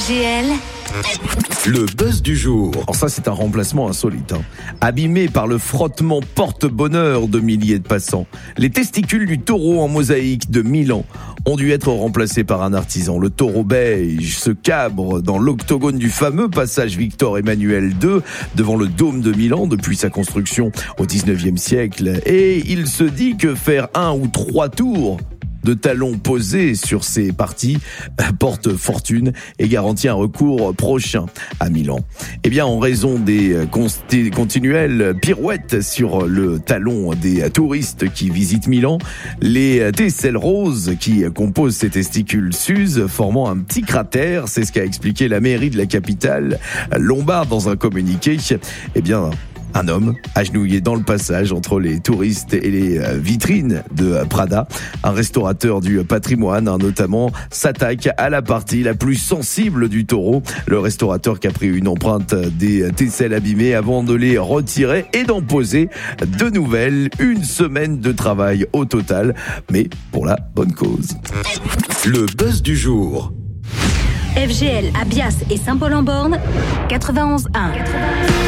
FGL, Le buzz du jour. Alors ça, c'est un remplacement insolite. Abîmé par le frottement porte-bonheur de milliers de passants, les testicules du taureau en mosaïque de Milan ont dû être remplacés par un artisan. Le taureau beige se cabre dans l'octogone du fameux passage Victor Emmanuel II devant le dôme de Milan depuis sa construction au 19e siècle. Et il se dit que faire 1 ou 3 tours de talons posés sur ces parties porte fortune et garantit un recours prochain à Milan. Eh bien, en raison des continuelles pirouettes sur le talon des touristes qui visitent Milan, les tesselles roses qui composent ces testicules s'usent, formant un petit cratère. C'est ce qu'a expliqué la mairie de la capitale lombarde dans un communiqué. Eh bien, un homme agenouillé dans le passage entre les touristes et les vitrines de Prada. Un restaurateur du patrimoine, notamment, s'attaque à la partie la plus sensible du taureau. Le restaurateur qui a pris une empreinte des tesselles abîmées avant de les retirer et d'en poser de nouvelles. 1 semaine de travail au total, mais pour la bonne cause. Le buzz du jour. FGL, Abias et Saint-Paul-en-Born, 91.1.